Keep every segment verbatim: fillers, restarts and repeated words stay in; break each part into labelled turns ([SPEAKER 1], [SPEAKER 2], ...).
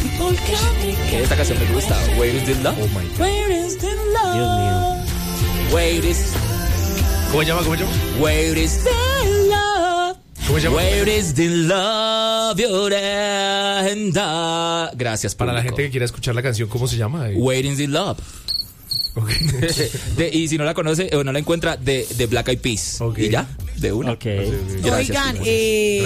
[SPEAKER 1] Que esta canción me gusta. Where is the love?
[SPEAKER 2] Oh my God.
[SPEAKER 1] Where is the love?
[SPEAKER 3] Dios mío.
[SPEAKER 1] Where is
[SPEAKER 2] ¿Cómo se llama? ¿Cómo se llama?
[SPEAKER 1] Where is the love?
[SPEAKER 2] ¿Cómo se llama?
[SPEAKER 1] Where is the love you're and I... Gracias,
[SPEAKER 2] Para la
[SPEAKER 1] público.
[SPEAKER 2] gente que quiera escuchar la canción, ¿cómo se llama? Eh,
[SPEAKER 1] Where is the love?
[SPEAKER 2] okay.
[SPEAKER 1] De- y si no la conoce o no la encuentra, de, de Black Eyed Peas.
[SPEAKER 2] Ok.
[SPEAKER 1] Y ya, de una.
[SPEAKER 3] Ok.
[SPEAKER 1] Gracias,
[SPEAKER 4] Oigan,
[SPEAKER 1] Simón.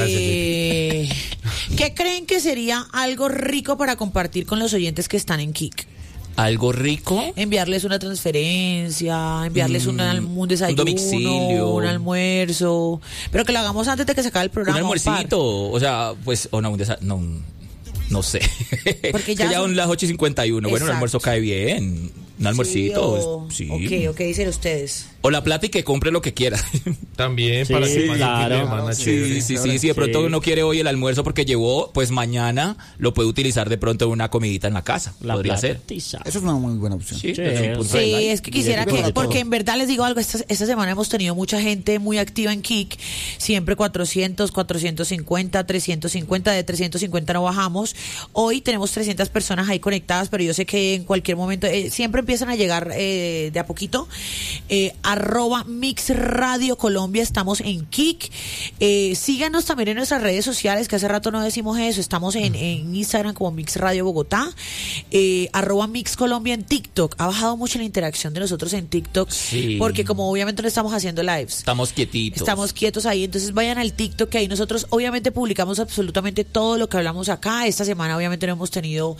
[SPEAKER 4] eh, ¿qué creen que sería algo rico para compartir con los oyentes que están en Kik?
[SPEAKER 1] Algo rico.
[SPEAKER 4] Enviarles una transferencia, enviarles
[SPEAKER 1] Mm,
[SPEAKER 4] un, alm- un desayuno,
[SPEAKER 1] un domicilio.
[SPEAKER 4] un almuerzo, pero que lo hagamos antes de que se acabe el
[SPEAKER 1] Un
[SPEAKER 4] programa.
[SPEAKER 1] almuercito. O sea, pues, o no, un desa- no, un- no sé.
[SPEAKER 4] Porque
[SPEAKER 1] Es que
[SPEAKER 4] ya
[SPEAKER 1] ya
[SPEAKER 4] son-
[SPEAKER 1] son las ocho y cincuenta y uno. Bueno, un
[SPEAKER 4] Exacto.
[SPEAKER 1] almuerzo cae bien. Un almuercito.
[SPEAKER 4] Sí,
[SPEAKER 1] Sí.
[SPEAKER 4] o- Ok, ok, dicen ustedes.
[SPEAKER 1] O la plata y que compre lo que quiera.
[SPEAKER 2] También
[SPEAKER 3] Sí,
[SPEAKER 2] para que pase
[SPEAKER 3] claro.
[SPEAKER 2] un fin de semana
[SPEAKER 1] Sí,
[SPEAKER 2] chévere.
[SPEAKER 1] sí, sí, sí, de pronto
[SPEAKER 3] Sí.
[SPEAKER 1] uno quiere hoy el almuerzo porque llevó, pues mañana lo puede utilizar de pronto en una comidita en la casa.
[SPEAKER 3] La
[SPEAKER 1] Podría
[SPEAKER 3] plata
[SPEAKER 1] ser.
[SPEAKER 3] tiza.
[SPEAKER 5] Eso es una muy buena opción.
[SPEAKER 1] Sí,
[SPEAKER 3] Sí.
[SPEAKER 1] desde un punto de
[SPEAKER 4] Sí,
[SPEAKER 1] vista.
[SPEAKER 4] es que quisiera
[SPEAKER 3] Y de
[SPEAKER 4] que,
[SPEAKER 3] todo.
[SPEAKER 4] porque en verdad les digo algo, esta, esta semana hemos tenido mucha gente muy activa en Kik, siempre cuatrocientos, cuatrocientos cincuenta, trescientos cincuenta, de trescientos cincuenta no bajamos. Hoy tenemos trescientas personas ahí conectadas, pero yo sé que en cualquier momento, eh, siempre empiezan a llegar eh, de a poquito. Eh, arroba Mix Radio Colombia, estamos en Kik. Eh, síganos también en nuestras redes sociales, que hace rato no decimos eso, estamos en, en Instagram como Mix Radio Bogotá, eh, arroba Mix Colombia en TikTok. Ha bajado mucho la interacción de nosotros en TikTok,
[SPEAKER 1] Sí.
[SPEAKER 4] porque como obviamente no estamos haciendo lives,
[SPEAKER 1] Estamos quietitos.
[SPEAKER 4] estamos quietos ahí, entonces vayan al TikTok, que ahí nosotros obviamente publicamos absolutamente todo lo que hablamos acá. Esta semana obviamente no hemos tenido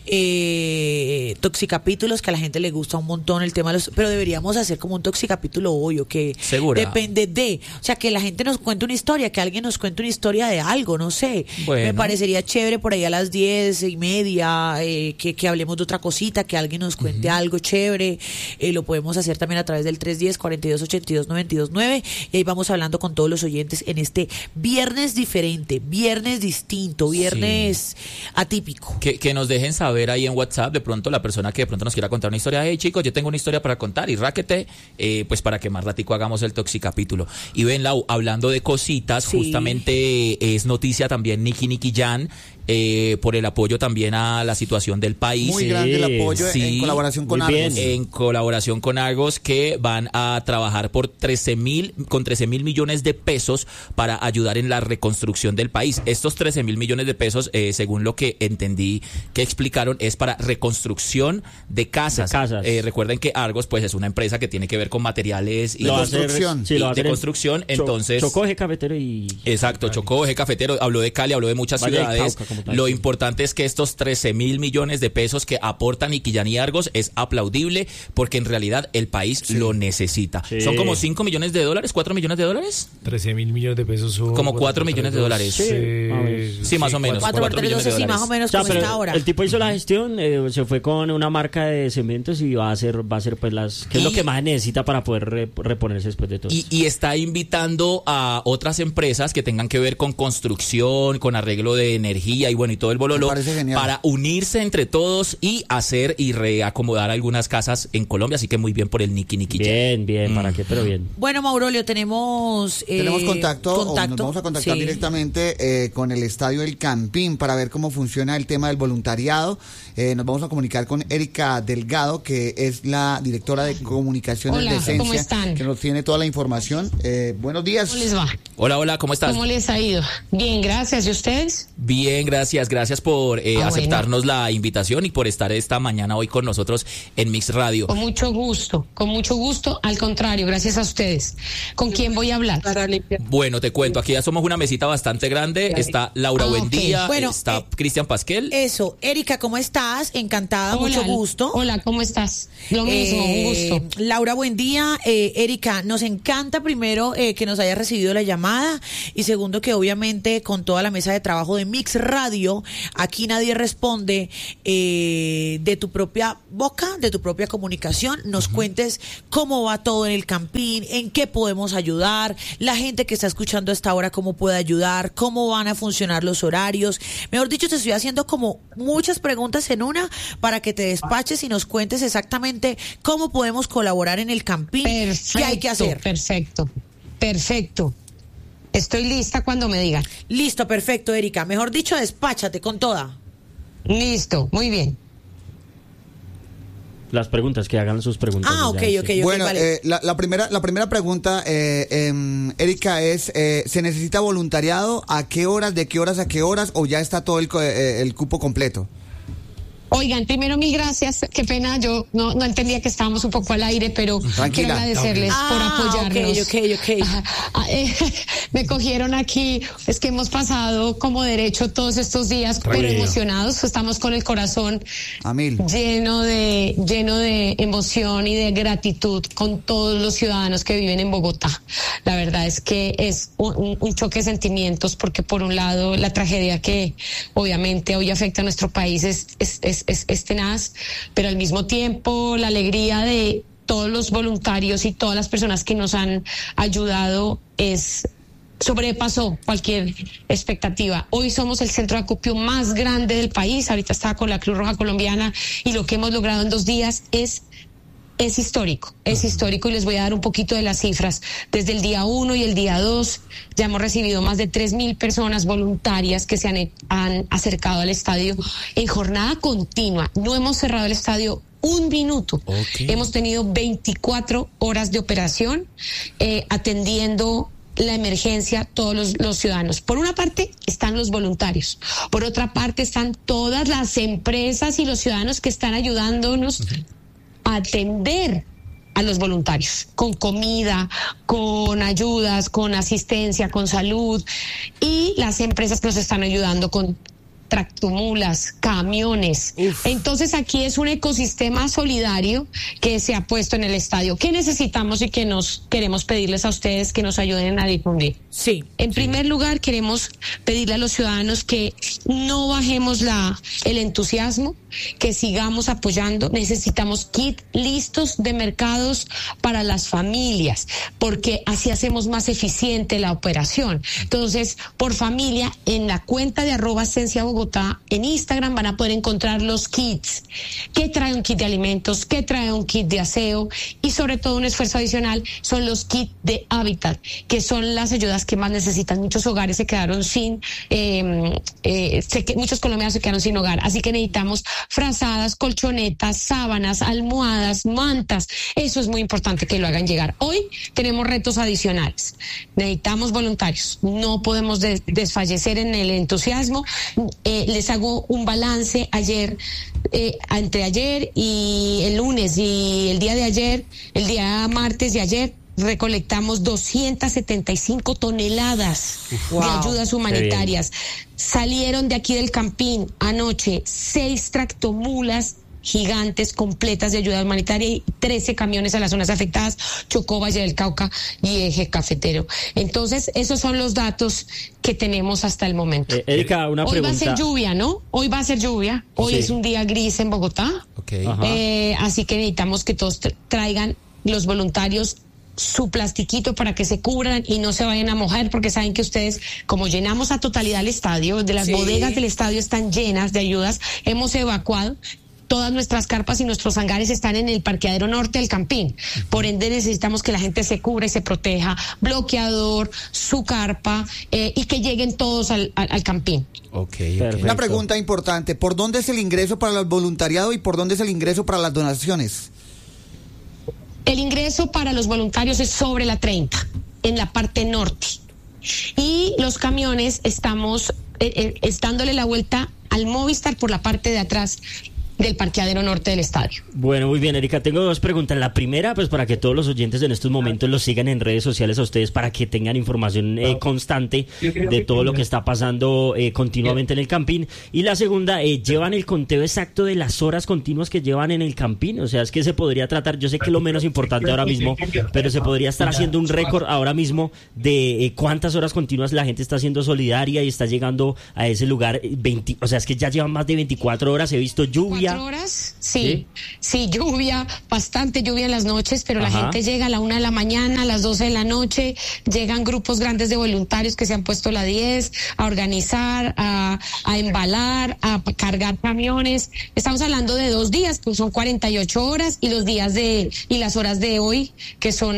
[SPEAKER 4] eh, toxicapítulos, que a la gente le gusta un montón el tema de los, pero deberíamos hacer como un toxicapítulo hoy, o que
[SPEAKER 1] Segura.
[SPEAKER 4] depende de, o sea, que la gente nos cuente una historia, que alguien nos cuente una historia de algo, no sé.
[SPEAKER 1] Bueno.
[SPEAKER 4] Me parecería chévere por ahí a las diez y media, eh, que, que hablemos de otra cosita, que alguien nos cuente algo chévere. Eh, lo podemos hacer también a través del tres uno cero, cuatro dos ocho dos, nueve dos nueve, y ahí vamos hablando con todos los oyentes en este viernes diferente, viernes distinto, viernes atípico.
[SPEAKER 1] Que, que nos dejen saber ahí en WhatsApp, de pronto la persona que de pronto nos quiera contar una historia. Hey chicos, yo tengo una historia para contar y ráquete, eh, pues para que más ratico hagamos el toxicapítulo. Y ven, Lau, hablando de cositas,
[SPEAKER 4] Sí.
[SPEAKER 1] justamente es noticia también Nicky Nicky Jam, eh, por el apoyo también a la situación del país.
[SPEAKER 5] Muy
[SPEAKER 3] Sí,
[SPEAKER 5] grande el apoyo
[SPEAKER 1] sí,
[SPEAKER 5] en colaboración con
[SPEAKER 3] muy
[SPEAKER 5] Argos.
[SPEAKER 3] bien.
[SPEAKER 1] En colaboración con Argos, que van a trabajar por trece mil, con trece mil millones de pesos para ayudar en la reconstrucción del país. Estos trece mil millones de pesos, eh, según lo que entendí que explicaron, es para reconstrucción de casas.
[SPEAKER 3] De casas.
[SPEAKER 1] Eh, recuerden que Argos pues es una empresa que tiene que ver con materiales y
[SPEAKER 5] De
[SPEAKER 3] Lo va a hacer-
[SPEAKER 5] construcción.
[SPEAKER 3] sí, lo va a
[SPEAKER 1] de
[SPEAKER 3] hacer en
[SPEAKER 1] construcción,
[SPEAKER 3] Cho-
[SPEAKER 1] entonces-
[SPEAKER 3] Chocó, eje cafetero y...
[SPEAKER 1] Exacto, Chocó, Eje Cafetero, habló de Cali, habló de muchas
[SPEAKER 3] Valle del
[SPEAKER 1] ciudades.
[SPEAKER 3] Cauca como tal,
[SPEAKER 1] Lo
[SPEAKER 3] sí.
[SPEAKER 1] importante es que estos trece mil millones de pesos que aportan Niquillán y Argos es aplaudible, porque en realidad el país lo necesita.
[SPEAKER 3] Sí.
[SPEAKER 1] Son como cinco millones de dólares, cuatro millones de dólares.
[SPEAKER 2] trece mil millones de pesos son...
[SPEAKER 1] Como cuatro millones de dólares.
[SPEAKER 3] Sí, más o menos.
[SPEAKER 1] Sí, más o menos.
[SPEAKER 4] Cuatro por
[SPEAKER 1] cuatro
[SPEAKER 4] tres,
[SPEAKER 1] millones de
[SPEAKER 4] doce, sí,
[SPEAKER 1] dólares.
[SPEAKER 4] más o menos
[SPEAKER 3] O sea,
[SPEAKER 4] como
[SPEAKER 3] pero
[SPEAKER 4] está ahora.
[SPEAKER 3] el tipo hizo la gestión, eh, se fue con una marca de cementos y va a hacer, va a hacer pues las, que es lo
[SPEAKER 1] Y-
[SPEAKER 3] que más necesita para poder re- reponerse después de todo.
[SPEAKER 1] Y, y está invitando a otras empresas que tengan que ver con construcción, con arreglo de energía y bueno, y todo el bololo,
[SPEAKER 5] Me parece genial.
[SPEAKER 1] para unirse entre todos y hacer y reacomodar algunas casas en Colombia. Así que muy bien por el Nicky Nicky Jam.
[SPEAKER 3] Bien, bien, ¿para
[SPEAKER 1] Mm.
[SPEAKER 3] qué? Pero bien.
[SPEAKER 4] Bueno, Maurolio, tenemos eh,
[SPEAKER 5] Tenemos contacto, o nos vamos a contactar
[SPEAKER 4] Sí.
[SPEAKER 5] directamente eh, con el Estadio El Campín para ver cómo funciona el tema del voluntariado. Eh, nos vamos a comunicar con Erika Delgado, que es la directora de Comunicaciones
[SPEAKER 6] Hola,
[SPEAKER 5] de Esencia,
[SPEAKER 6] ¿cómo están?
[SPEAKER 5] que nos tiene toda la información. Eh, buenos días.
[SPEAKER 6] ¿Cómo les va?
[SPEAKER 1] Hola, hola, ¿cómo estás?
[SPEAKER 6] ¿Cómo les ha ido? Bien, gracias. ¿Y ustedes?
[SPEAKER 1] Bien, gracias, gracias por eh,
[SPEAKER 6] Ah,
[SPEAKER 1] aceptarnos la invitación y por estar esta mañana hoy con nosotros en Mix Radio.
[SPEAKER 6] Con mucho gusto, con mucho gusto. Al contrario, gracias a ustedes. ¿Con quién voy a hablar?
[SPEAKER 1] Bueno, te cuento, aquí ya somos una mesita bastante grande. Está Laura
[SPEAKER 6] Ah,
[SPEAKER 1] Buendía,
[SPEAKER 6] ok.
[SPEAKER 4] Bueno,
[SPEAKER 1] está
[SPEAKER 4] eh,
[SPEAKER 1] Cristian Pasquel.
[SPEAKER 4] Eso, Erika, ¿cómo estás? Encantada,
[SPEAKER 6] Hola,
[SPEAKER 4] mucho gusto.
[SPEAKER 6] Hola, ¿cómo estás? Lo mismo,
[SPEAKER 4] Eh,
[SPEAKER 6] un gusto.
[SPEAKER 4] Laura, buen día. Eh, Erika, nos encanta primero eh, que nos haya recibido la llamada y segundo que obviamente con toda la mesa de trabajo de Mix Radio, aquí nadie responde, eh, de tu propia boca, de tu propia comunicación, nos cuentes cómo va todo en el Campín, en qué podemos ayudar, la gente que está escuchando hasta ahora cómo puede ayudar, cómo van a funcionar los horarios. Mejor dicho, te estoy haciendo como muchas preguntas en una para que te despaches y nos cuentes exactamente cómo podemos colaborar en el Campín,
[SPEAKER 6] Perfecto,
[SPEAKER 4] qué hay que hacer.
[SPEAKER 6] Perfecto, perfecto. Estoy lista cuando me digan.
[SPEAKER 4] Listo, perfecto, Erika. Mejor dicho, despáchate con toda.
[SPEAKER 6] Listo, muy bien.
[SPEAKER 3] Las preguntas, que hagan sus preguntas.
[SPEAKER 4] Ah, ok,
[SPEAKER 3] ya,
[SPEAKER 4] ok,
[SPEAKER 3] sí.
[SPEAKER 4] ok,
[SPEAKER 5] Bueno,
[SPEAKER 4] vale.
[SPEAKER 5] eh, la, la primera la primera pregunta, eh, eh, Erika, es, eh, ¿se necesita voluntariado? ¿A qué horas, de qué horas a qué horas? ¿O ya está todo el, co- eh, el cupo completo?
[SPEAKER 6] Oigan, primero mil gracias. Qué pena, yo no, no entendía que estábamos un poco al aire, pero
[SPEAKER 5] Tranquila.
[SPEAKER 6] quiero agradecerles
[SPEAKER 4] Ah,
[SPEAKER 6] por apoyarnos.
[SPEAKER 4] ok, ok, ok.
[SPEAKER 6] Ajá. Ah, eh, me cogieron aquí, es que hemos pasado como derecho todos estos días, pero
[SPEAKER 2] Tranquila.
[SPEAKER 6] emocionados, estamos con el corazón
[SPEAKER 5] A mil.
[SPEAKER 6] lleno de lleno de emoción y de gratitud con todos los ciudadanos que viven en Bogotá. La verdad es que es un, un choque de sentimientos, porque por un lado la tragedia que obviamente hoy afecta a nuestro país es, es, es, es, es tenaz, pero al mismo tiempo la alegría de todos los voluntarios y todas las personas que nos han ayudado es sobrepasó cualquier expectativa. Hoy somos el centro de acopio más grande del país. Ahorita estaba con la Cruz Roja Colombiana y lo que hemos logrado en dos días es es histórico, es histórico, y les voy a dar un poquito de las cifras. Desde el día uno y el día dos ya hemos recibido más de tres mil personas voluntarias que se han, han acercado al estadio en jornada continua. No hemos cerrado el estadio un minuto.
[SPEAKER 1] Okay.
[SPEAKER 6] Hemos tenido veinticuatro horas de operación eh, atendiendo la emergencia todos los, los ciudadanos. Por una parte están los voluntarios, por otra parte están todas las empresas y los ciudadanos que están ayudándonos uh-huh. a atender a los voluntarios, con comida, con ayudas, con asistencia, con salud, y las empresas que nos están ayudando con tractomulas, camiones. Uf. Entonces aquí es un ecosistema solidario que se ha puesto en el estadio. ¿Qué necesitamos y qué nos queremos pedirles a ustedes que nos ayuden a difundir?
[SPEAKER 4] Sí.
[SPEAKER 6] En sí. primer lugar, queremos pedirle a los ciudadanos que no bajemos la el entusiasmo, que sigamos apoyando. Necesitamos kits listos de mercados para las familias, porque así hacemos más eficiente la operación. Entonces, por familia, en la cuenta de arroba Esencia Bogotá en Instagram van a poder encontrar los kits. ¿Qué trae un kit de alimentos? ¿Qué trae un kit de aseo? Y sobre todo un esfuerzo adicional son los kits de hábitat, que son las ayudas que más necesitan. Muchos hogares se quedaron sin, eh, eh, se, muchos colombianos se quedaron sin hogar, así que necesitamos frazadas, colchonetas, sábanas, almohadas, mantas. Eso es muy importante que lo hagan llegar. Hoy tenemos retos adicionales. Necesitamos voluntarios. No podemos des- desfallecer en el entusiasmo. Eh, les hago un balance ayer, eh, entre ayer y el lunes y el día de ayer, el día martes de ayer, recolectamos doscientas setenta y cinco toneladas wow. de ayudas humanitarias. Salieron de aquí del Campín anoche seis tractomulas gigantes completas de ayuda humanitaria y trece camiones a las zonas afectadas, Chocó, Valle del Cauca y Eje Cafetero. Entonces, esos son los datos que tenemos hasta el momento.
[SPEAKER 3] Eh, Erika, una
[SPEAKER 6] Hoy
[SPEAKER 3] pregunta.
[SPEAKER 6] va a ser lluvia, ¿no? Hoy va a ser lluvia. Hoy
[SPEAKER 3] sí.
[SPEAKER 6] es un día gris en Bogotá.
[SPEAKER 1] Okay.
[SPEAKER 6] Eh, así que necesitamos que todos tra- traigan los voluntarios su plastiquito para que se cubran y no se vayan a mojar, porque saben que ustedes, como llenamos a totalidad el estadio, de las sí. bodegas del estadio están llenas de ayudas, hemos evacuado. Todas nuestras carpas y nuestros hangares están en el parqueadero norte del Campín. Por ende, necesitamos que la gente se cubra y se proteja. Bloqueador, su carpa, eh, y que lleguen todos al, al, al Campín.
[SPEAKER 1] Okay,
[SPEAKER 5] okay. Una pregunta importante. ¿Por dónde es el ingreso para el voluntariado y por dónde es el ingreso para las donaciones?
[SPEAKER 6] El ingreso para los voluntarios es sobre la treinta, en la parte norte. Y los camiones estamos eh, eh, es dándole la vuelta al Movistar por la parte de atrás del parqueadero norte del estadio.
[SPEAKER 3] Bueno, muy bien, Erika, tengo dos preguntas. La primera, pues para que todos los oyentes en estos momentos los sigan en redes sociales a ustedes, para que tengan información eh, constante de todo lo que está pasando eh, continuamente en el Campín. Y la segunda, eh, ¿llevan el conteo exacto de las horas continuas que llevan en el Campín? O sea, es que se podría tratar, yo sé que es lo menos importante ahora mismo, pero se podría estar haciendo un récord ahora mismo de eh, cuántas horas continuas la gente está siendo solidaria y está llegando a ese lugar. veinte, o sea, es que ya llevan más de veinticuatro horas, he visto lluvia.
[SPEAKER 6] Horas, sí, sí, sí, lluvia, bastante lluvia en las noches, pero Ajá. la gente llega a la una de la mañana, a las doce de la noche, llegan grupos grandes de voluntarios que se han puesto la diez a organizar, a, a embalar, a cargar camiones. Estamos hablando de dos días, pues son cuarenta y ocho horas, y los días de, y las horas de hoy, que son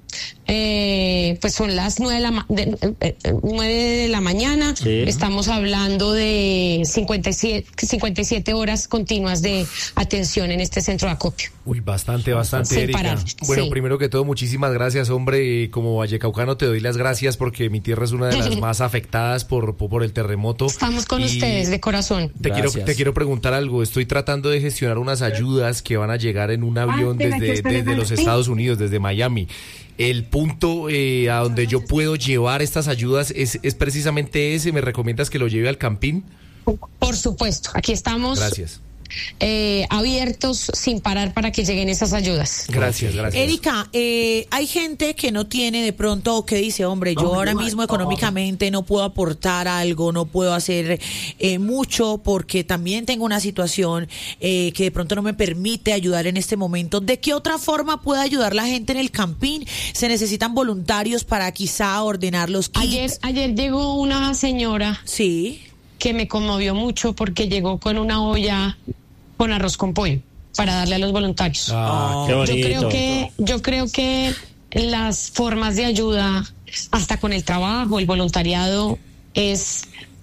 [SPEAKER 6] Eh, pues son las nueve de la, ma- de, eh, nueve de la mañana.
[SPEAKER 3] Sí.
[SPEAKER 6] Estamos hablando de cincuenta y siete, cincuenta y siete horas continuas de atención en este centro de acopio.
[SPEAKER 2] Uy, bastante, bastante,
[SPEAKER 6] Sin
[SPEAKER 2] Erika.
[SPEAKER 6] parar,
[SPEAKER 2] Bueno,
[SPEAKER 6] sí.
[SPEAKER 2] primero que todo, muchísimas gracias, hombre. Y como vallecaucano te doy las gracias porque mi tierra es una de las más afectadas por, por, por el terremoto.
[SPEAKER 6] Estamos con
[SPEAKER 2] Y
[SPEAKER 6] ustedes de corazón.
[SPEAKER 2] Te quiero,
[SPEAKER 1] Gracias.
[SPEAKER 2] te quiero preguntar algo. Estoy tratando de gestionar unas ayudas que van a llegar en un avión desde, desde los Estados Unidos, desde Miami. El punto eh, a donde yo puedo llevar estas ayudas es, es precisamente ese. ¿Me recomiendas que lo lleve al Campín?
[SPEAKER 6] Por supuesto, aquí estamos
[SPEAKER 2] Gracias.
[SPEAKER 6] eh, abiertos sin parar para que lleguen esas ayudas.
[SPEAKER 2] Gracias, gracias.
[SPEAKER 4] Erika, eh, hay gente que no tiene de pronto o que dice, hombre, yo ahora mismo económicamente no puedo aportar algo, no puedo hacer eh, mucho porque también tengo una situación eh, que de pronto no me permite ayudar en este momento. ¿De qué otra forma puede ayudar la gente en el Campín? ¿Se necesitan voluntarios para quizá ordenar los kits?
[SPEAKER 6] Ayer, ayer llegó una señora
[SPEAKER 4] Sí.
[SPEAKER 6] que me conmovió mucho porque llegó con una olla con arroz con pollo para darle a los voluntarios.
[SPEAKER 2] Ah,
[SPEAKER 3] Qué
[SPEAKER 6] Yo
[SPEAKER 3] bonito.
[SPEAKER 6] creo que, yo creo que las formas de ayuda, hasta con el trabajo, el voluntariado, es,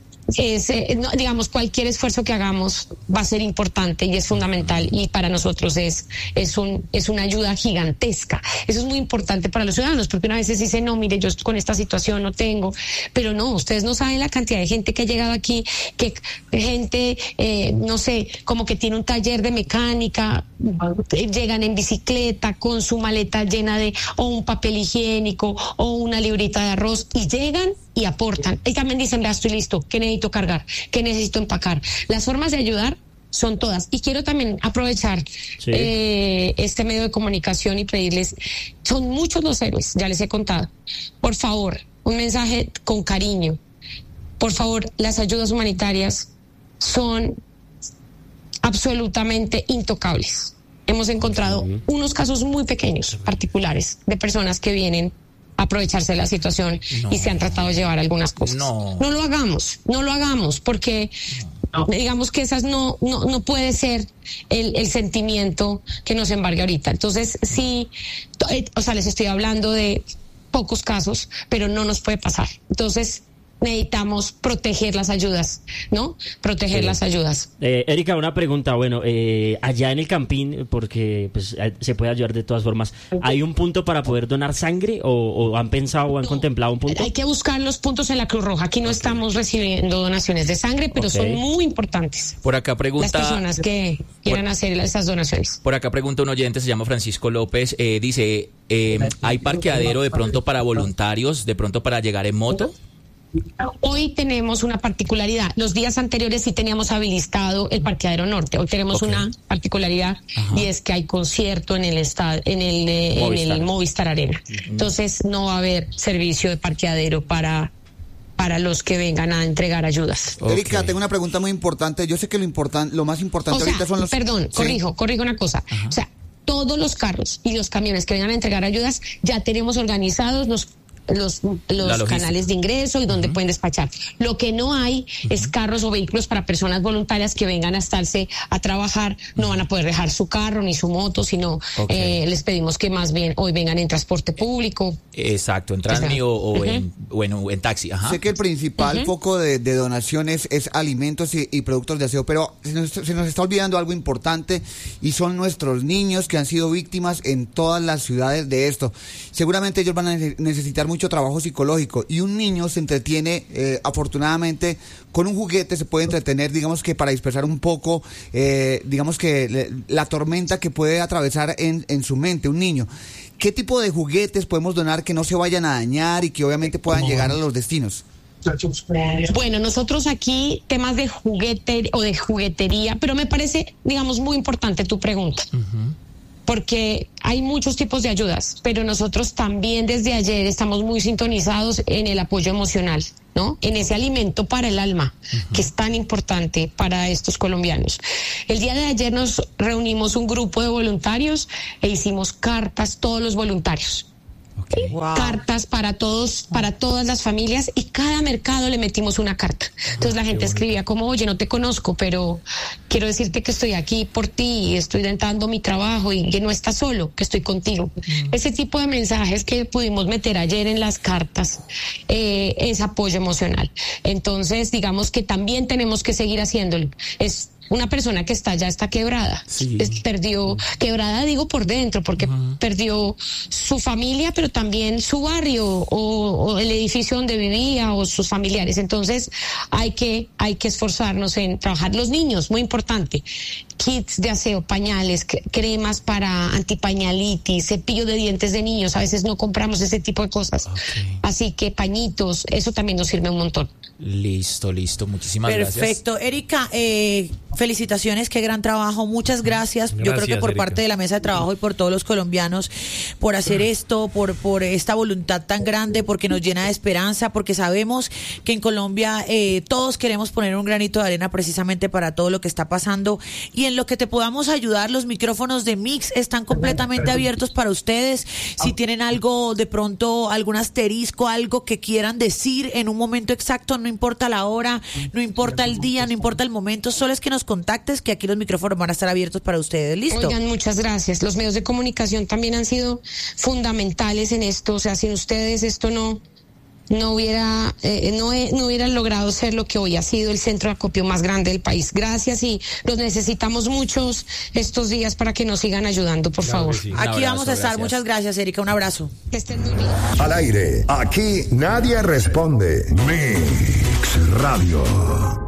[SPEAKER 6] es eh, no, digamos, cualquier esfuerzo que hagamos va a ser importante y es fundamental, y para nosotros es, es un, es una ayuda gigantesca. Eso es muy importante para los ciudadanos, porque una vez se dice, no, mire, yo con esta situación no tengo, pero no, ustedes no saben la cantidad de gente que ha llegado aquí, que gente, eh, no sé, como que tiene un taller de mecánica, eh, llegan en bicicleta con su maleta llena de o un papel higiénico o una librita de arroz y llegan y aportan. Y también dicen, vea, estoy listo, que necesito cargar, que necesito empacar. Las formas de ayudar son todas. Y quiero también aprovechar
[SPEAKER 3] Sí.
[SPEAKER 6] eh, este medio de comunicación y pedirles, son muchos los héroes, ya les he contado. Por favor, un mensaje con cariño. Por favor, las ayudas humanitarias son absolutamente intocables. Hemos encontrado unos casos muy pequeños, particulares, de personas que vienen a aprovecharse de la situación
[SPEAKER 1] No.
[SPEAKER 6] y se han tratado de llevar algunas cosas.
[SPEAKER 1] No.
[SPEAKER 6] No lo hagamos, no lo hagamos, porque digamos que esas no, no, no puede ser el, el sentimiento que nos embargue ahorita. Entonces, sí, to- eh, o sea, les estoy hablando de pocos casos, pero no nos puede pasar. Entonces, necesitamos proteger las ayudas, ¿no? Proteger
[SPEAKER 3] Sí.
[SPEAKER 6] las ayudas.
[SPEAKER 3] Eh, Erika, una pregunta. Bueno, eh, allá en el Campín, porque pues, eh, se puede ayudar de todas formas, ¿hay un punto para poder donar sangre o, o han pensado o han
[SPEAKER 6] No,
[SPEAKER 3] contemplado un punto?
[SPEAKER 6] Hay que buscar los puntos en la Cruz Roja. Aquí no estamos recibiendo donaciones de sangre, pero
[SPEAKER 3] Ok.
[SPEAKER 6] son muy importantes.
[SPEAKER 1] Por acá
[SPEAKER 6] Las
[SPEAKER 1] pregunta...
[SPEAKER 6] personas que quieran hacer esas donaciones.
[SPEAKER 1] Por acá pregunta un oyente, se llama Francisco López, eh, dice, eh, ¿hay parqueadero de pronto para voluntarios, de pronto para llegar en moto?
[SPEAKER 6] Hoy tenemos una particularidad. Los días anteriores sí teníamos habilitado el parqueadero norte. Hoy tenemos
[SPEAKER 1] Ok.
[SPEAKER 6] una particularidad y es que hay concierto en el estado, en el, eh, en
[SPEAKER 1] Movistar.
[SPEAKER 6] el Movistar Arena. Entonces no va a haber servicio de parqueadero para para los que vengan a entregar ayudas.
[SPEAKER 1] Ok.
[SPEAKER 5] Erika, tengo una pregunta muy importante. Yo sé que lo importante, lo más importante
[SPEAKER 6] O sea,
[SPEAKER 5] ahorita son los...
[SPEAKER 6] perdón,
[SPEAKER 5] Sí.
[SPEAKER 6] corrijo, corrijo una cosa. O sea, todos los carros y los camiones que vengan a entregar ayudas ya tenemos organizados los los,
[SPEAKER 1] La
[SPEAKER 6] los
[SPEAKER 1] logística.
[SPEAKER 6] canales de ingreso y donde pueden despachar. Lo que no hay es carros o vehículos para personas voluntarias que vengan a estarse a trabajar, no van a poder dejar su carro ni su moto, sino
[SPEAKER 1] Ok.
[SPEAKER 6] eh, les pedimos que más bien hoy vengan en transporte público.
[SPEAKER 1] Exacto, en Transmi o, o en, o en, o en taxi. Ajá.
[SPEAKER 5] Sé que el principal foco de, de donaciones es alimentos y, y productos de aseo, pero se nos, se nos está olvidando algo importante y son nuestros niños que han sido víctimas en todas las ciudades de esto. Seguramente ellos van a nece- necesitar mucho trabajo psicológico y un niño se entretiene, eh, afortunadamente, con un juguete se puede entretener, digamos que para dispersar un poco, eh, digamos que le- la tormenta que puede atravesar en, en su mente un niño. ¿Qué tipo de juguetes podemos donar que no se vayan a dañar y que obviamente puedan llegar a los destinos?
[SPEAKER 6] Bueno, nosotros aquí temas de juguete o de juguetería, pero me parece, digamos, muy importante tu pregunta. Porque hay muchos tipos de ayudas, pero nosotros también desde ayer estamos muy sintonizados en el apoyo emocional, ¿no? En ese alimento para el alma, que es tan importante para estos colombianos. El día de ayer nos reunimos un grupo de voluntarios e hicimos cartas, todos los voluntarios.
[SPEAKER 1] Okay.
[SPEAKER 4] Wow.
[SPEAKER 6] Cartas para todos, para todas las familias, y cada mercado le metimos una carta. Entonces la gente escribía como, oye, no te conozco, pero quiero decirte que estoy aquí por ti, y estoy dando mi trabajo y que no estás solo, que estoy contigo. Mm. Ese tipo de mensajes que pudimos meter ayer en las cartas eh, es apoyo emocional. Entonces, digamos que también tenemos que seguir haciéndolo. Es una persona que está ya está quebrada,
[SPEAKER 1] sí.
[SPEAKER 6] es, perdió, quebrada digo por dentro, porque uh-huh. perdió su familia, pero también su barrio o, o el edificio donde vivía o sus familiares. Entonces hay que, hay que esforzarnos en trabajar. Los niños, muy importante, kits de aseo, pañales, cremas para antipañalitis, cepillo de dientes de niños, a veces no compramos ese tipo de cosas, okay. Así que pañitos, eso también nos sirve un montón.
[SPEAKER 1] Listo, listo, muchísimas
[SPEAKER 4] Perfecto.
[SPEAKER 1] gracias.
[SPEAKER 4] Perfecto, Erika, eh, felicitaciones, qué gran trabajo, muchas gracias.
[SPEAKER 2] Gracias,
[SPEAKER 4] yo creo que por
[SPEAKER 2] Erika.
[SPEAKER 4] parte de la mesa de trabajo y por todos los colombianos por hacer esto, por, por esta voluntad tan grande, porque nos llena de esperanza, porque sabemos que en Colombia eh, todos queremos poner un granito de arena precisamente para todo lo que está pasando, y en lo que te podamos ayudar, los micrófonos de Mix están completamente abiertos para ustedes. Si tienen algo, de pronto algún asterisco, algo que quieran decir en un momento exacto, no importa la hora, no importa el día, no importa el momento, solo es que nos contactes, que aquí los micrófonos van a estar abiertos para ustedes. ¿Listo?
[SPEAKER 6] Oigan, muchas gracias. Los medios de comunicación también han sido fundamentales en esto. O sea, sin ustedes esto no no hubiera eh, no, he, no hubiera logrado ser lo que hoy ha sido el centro de acopio más grande del país. Gracias, y los necesitamos muchos estos días para que nos sigan ayudando, por
[SPEAKER 2] Claro
[SPEAKER 6] favor.
[SPEAKER 2] sí.
[SPEAKER 4] Aquí
[SPEAKER 1] abrazo,
[SPEAKER 4] vamos a estar.
[SPEAKER 1] gracias.
[SPEAKER 4] Muchas gracias, Erika. Un abrazo.
[SPEAKER 6] Que estén muy bien.
[SPEAKER 7] Al aire, aquí nadie responde. Mix Radio.